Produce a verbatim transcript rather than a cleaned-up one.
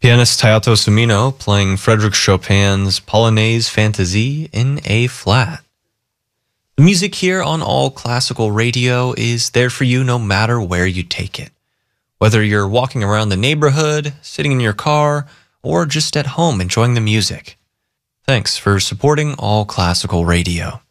Pianist Hayato Sumino playing Frédéric Chopin's Polonaise Fantaisie in A flat. The music here on All Classical Radio is there for you no matter where you take it. Whether you're walking around the neighborhood, sitting in your car, or just at home enjoying the music. Thanks for supporting All Classical Radio.